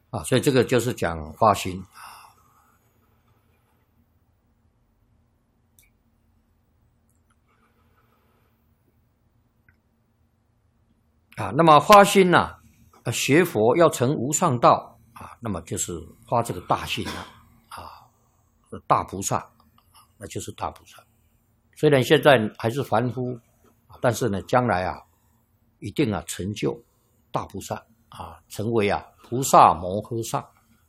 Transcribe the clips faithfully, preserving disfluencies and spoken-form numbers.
啊，所以这个就是讲发心啊。那么发心呐、啊，学佛要成无上道啊，那么就是发这个大心啊，啊，大菩萨，那就是大菩萨。虽然现在还是凡夫，但是呢，将来啊，一定啊成就大菩萨啊，成为啊菩萨摩诃萨。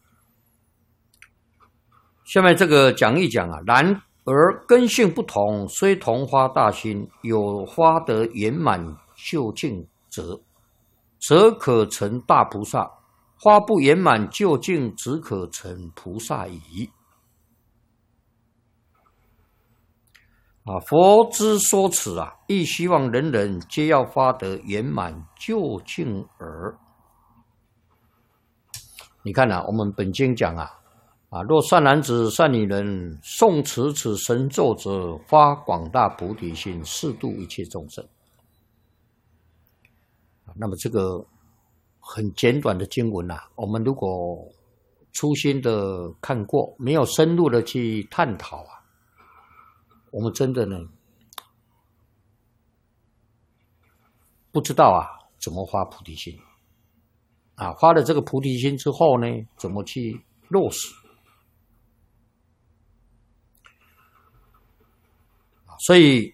下面这个讲一讲啊，然而根性不同，虽同发大心，有发得圆满究竟者，则可成大菩萨；发不圆满究竟，只可成菩萨矣。啊，佛之说此啊，亦希望人人皆要发得圆满究竟耳。你看啊，我们本经讲啊，啊，若善男子、善女人诵持此神咒者，发广大菩提心，誓度一切众生。那么这个很简短的经文啊，我们如果粗心的看过，没有深入的去探讨啊，我们真的呢不知道啊怎么发菩提心啊，发了这个菩提心之后呢，怎么去落实？所以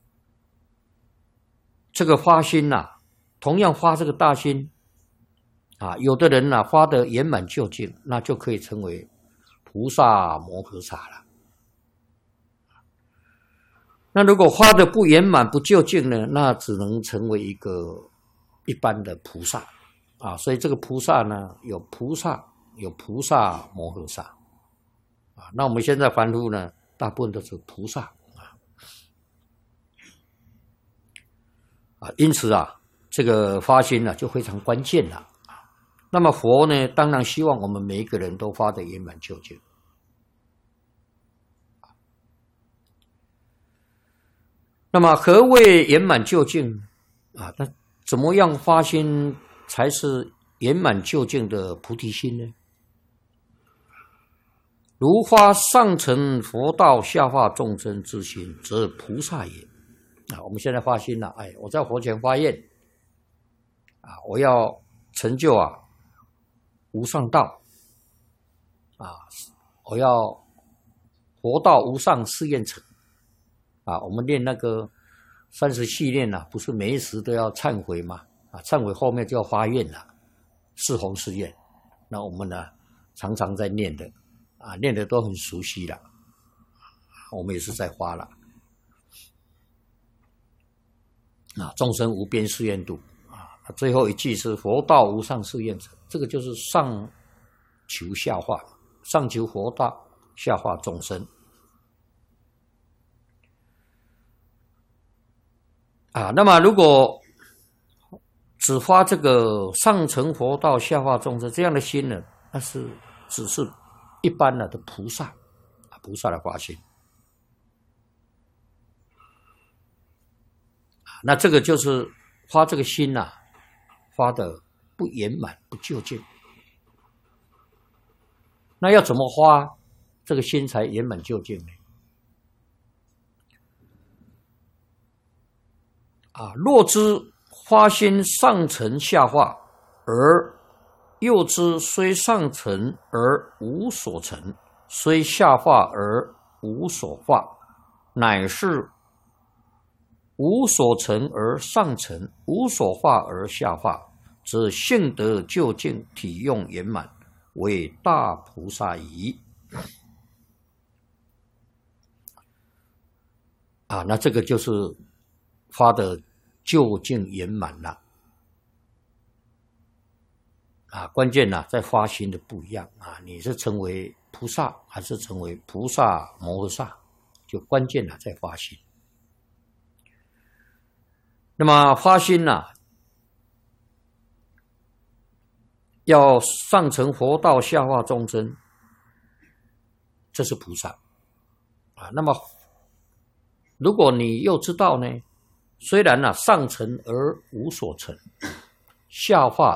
这个发心呐、啊，同样发这个大心啊，有的人呐、啊、发得圆满究竟，那就可以成为菩萨摩诃萨了。那如果发的不圆满不究竟呢，那只能成为一个一般的菩萨啊。所以这个菩萨呢，有菩萨，有菩萨摩诃萨啊。那我们现在凡夫呢，大部分都是菩萨啊。啊，因此啊，这个发心呢就非常关键了啊。那么佛呢，当然希望我们每一个人都发得圆满究竟。那么何谓圆满究竟啊？那怎么样发心才是圆满究竟的菩提心呢？如发上乘佛道下化众生之心，则菩萨也。啊，我们现在发心了，哎，我在佛前发愿啊，我要成就啊无上道啊，我要佛道无上誓愿成。啊，我们念那个三十系念啊，不是每一时都要忏悔吗？啊，忏悔后面就要发愿了，四弘誓愿。那我们呢，常常在念的，啊，念的都很熟悉了，我们也是在发了。啊，众生无边誓愿度啊，最后一句是佛道无上誓愿成，这个就是上求下化，上求佛道，下化众生。啊，那么如果只发这个上乘佛道下化众生这样的心呢，那是只是一般的菩萨，菩萨的发心。那这个就是发这个心呐、啊，发的不圆满不究竟。那要怎么发这个心才圆满究竟呢？啊，若知发心上乘下化，而又知虽上乘而无所成，虽下化而无所化，乃是无所成而上乘，无所化而下化，则性德究竟，体用圆满，为大菩萨矣。啊，那这个就是发的究竟圆满了啊！关键呢、啊，在发心的不一样啊，你是成为菩萨还是成为菩萨摩诃萨，就关键呢、啊、在发心。那么发心呢、啊，要上乘佛道，下化众生，这是菩萨啊。那么如果你又知道呢，虽然呢、啊、上乘而无所成，下化